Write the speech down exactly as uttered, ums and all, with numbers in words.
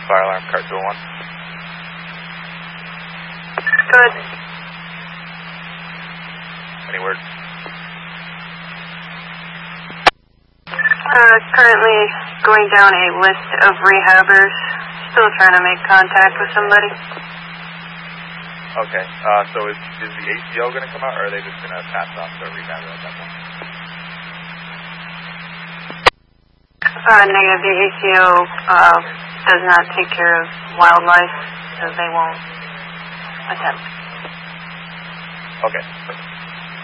fire alarm, car two oh one. Good. Any word? Uh, currently going down a list of rehabbers. Still trying to make contact with somebody. Okay, uh, so is, is the A C O going to come out, or are they just going to pass off the rehabber at that point? Uh, negative. The A C O uh, does not take care of wildlife, so they won't attempt. Okay, perfect.